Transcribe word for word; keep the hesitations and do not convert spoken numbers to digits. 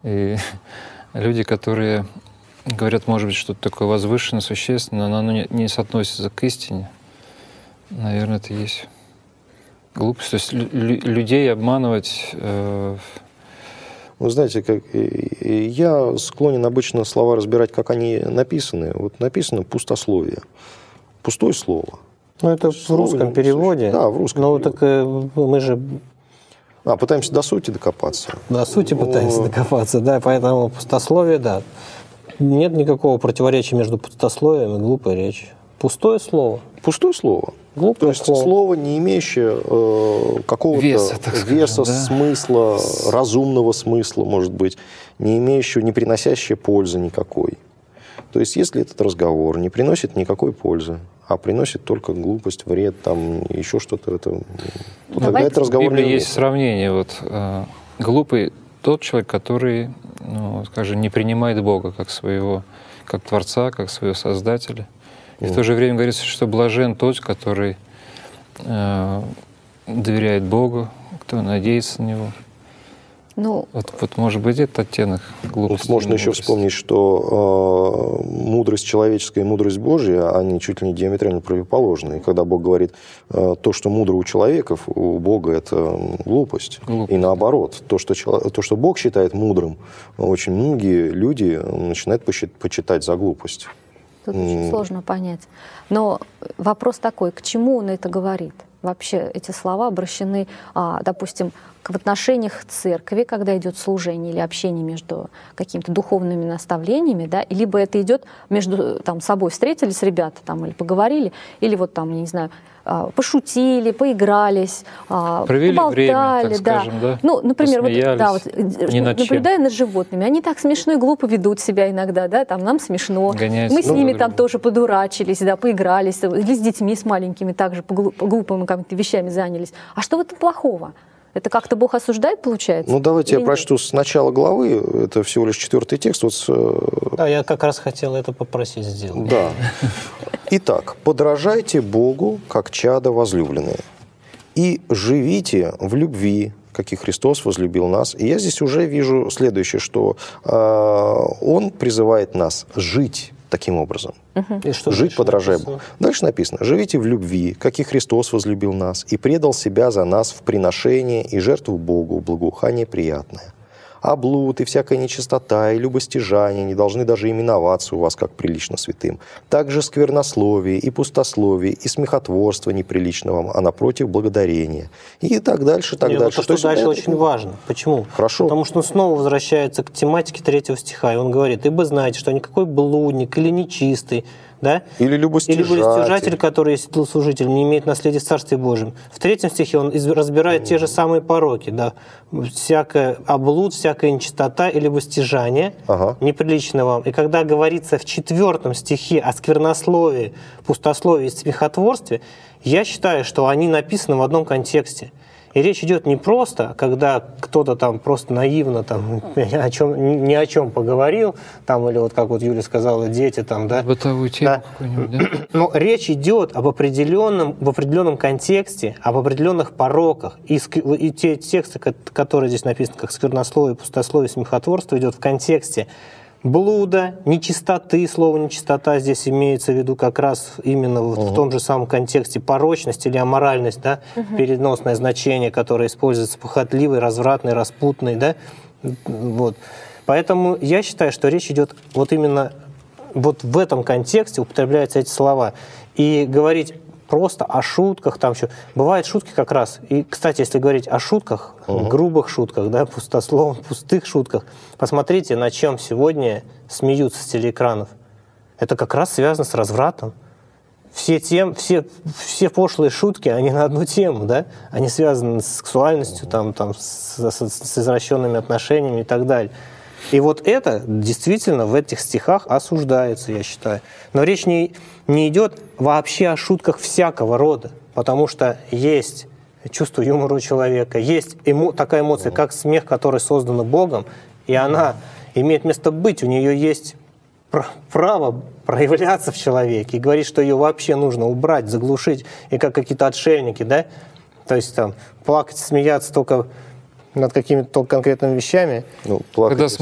И люди, которые говорят, может быть, что-то такое возвышенное, существенное, но оно не, не соотносится к истине, наверное, это и есть глупость. То есть лю- людей обманывать... Э... Вы знаете, как, я склонен обычно слова разбирать, как они написаны. Вот написано «пустословие». Пустое слово. Ну, это в русском переводе. Да, в русском Ну, переводе. так э, мы же... А, пытаемся до сути докопаться. До сути пытаемся докопаться, да, поэтому пустословие, да. Нет никакого противоречия между пустословием и глупой речью. Пустое слово. Пустое слово. Глупое То есть слово. слово, не имеющее э, какого-то Веса, так скажем, веса, да? смысла, разумного смысла, может быть, не имеющего, не приносящее пользы никакой. То есть если этот разговор не приносит никакой пользы, а приносит только глупость, вред, там, еще что-то, это, то тогда этот В разговор Библии не есть уместен. сравнение. Вот, э, глупый тот человек, который, ну, скажем, не принимает Бога как своего, как Творца, как своего Создателя. И в то же время говорится, что блажен тот, который э, доверяет Богу, кто надеется на Него. Ну, Вот, вот может быть, этот оттенок глупости. Вот можно еще мудрости. вспомнить, что э, мудрость человеческая и мудрость Божья, они чуть ли не диаметрально противоположны. И когда Бог говорит, э, то, что мудро у человеков, у Бога это глупость. Глупость. И наоборот, то что, чело- то, что Бог считает мудрым, очень многие люди начинают посчит- почитать за глупость. тут очень сложно понять. Но вопрос такой, к чему он это говорит? Вообще эти слова обращены, а, допустим, к- в отношениях церкви, когда идет служение или общение между какими-то духовными наставлениями, да, и либо это идет между там, собой, встретились ребята там, или поговорили, или вот там, я не знаю, а, пошутили, поигрались, а, Провели поболтали, время, так да. скажем, да? Ну, например, вот, да, вот, Посмеялись ни над чем. наблюдая над животными, они так смешно и глупо ведут себя иногда, да, там нам смешно. Гоняются Мы с друг ними за там другом. тоже подурачились, да, поигрались, или с детьми, с маленькими также по глуп- глупыми какими-то вещами занялись. А что в этом плохого? Это как-то Бог осуждает, получается? Ну, давайте Или я нет? прочту с начала главы, это всего лишь четвертый текст. Вот с, э, Да, я как раз хотел это попросить сделать. Да. Итак, подражайте Богу, как чада возлюбленные, и живите в любви, как и Христос возлюбил нас. И я здесь уже вижу следующее, что э, Он призывает нас жить таким образом. И что Жить дальше подражая написано? Богу. Дальше написано: «Живите в любви, как и Христос возлюбил нас, и предал себя за нас в приношение и жертву Богу, благоухание приятное. А блуд и всякая нечистота и любостяжание не должны даже именоваться у вас, как прилично святым. Также сквернословие и пустословие и смехотворство неприлично вам, а напротив благодарение». И так дальше, так Не, дальше. вот то, что есть дальше это- очень важно. Почему? Хорошо. Потому что он снова возвращается к тематике третьего стиха, и он говорит: «Ибо знаете, что никакой блудник или нечистый, да, Или или любостяжатель. любостяжатель, который есть служитель, не имеет наследия в Царстве Божьем». В третьем стихе он из- разбирает те же самые пороки, да, всякое облуд, всякая нечистота и любостяжание, Ага. неприлично вам. И когда говорится в четвертом стихе о сквернословии, пустословии и смехотворстве, я считаю, что они написаны в одном контексте. И речь идет не просто, когда кто-то там просто наивно там, о чем, ни о чем поговорил, там, или вот как вот Юля сказала, дети там, да. Бытовую тему Да. какую-нибудь, да? Но речь идет об определенном, в определенном контексте, об определенных пороках. И, ск- и те тексты, ко- которые здесь написаны, как сквернословие, пустословие, смехотворство, идет в контексте блуда, нечистоты. Слово «нечистота» здесь имеется в виду как раз именно вот в том же самом контексте порочность или аморальность, да, переносное значение, которое используется похотливый, развратный, распутный, да, вот. Поэтому я считаю, что речь идет вот именно вот в этом контексте употребляются эти слова. И говорить просто о шутках, там еще бывают шутки как раз. И, кстати, если говорить о шутках, uh-huh. грубых шутках, да, пустословных, пустых шутках, посмотрите, на чем сегодня смеются с телеэкранов. Это как раз связано с развратом. Все, тем, все, все пошлые шутки, они на одну тему, да? Они связаны с сексуальностью, там, там, с, с, с извращенными отношениями и так далее. И вот это действительно в этих стихах осуждается, я считаю. Но речь не, не идет вообще о шутках всякого рода, потому что есть чувство юмора у человека, есть эмо, такая эмоция, как смех, который создан Богом, и она имеет место быть, у нее есть пр- право проявляться в человеке, и говорить, что ее вообще нужно убрать, заглушить, и как какие-то отшельники, да, то есть там плакать, смеяться только над какими-то конкретными вещами. Ну, плакать Когда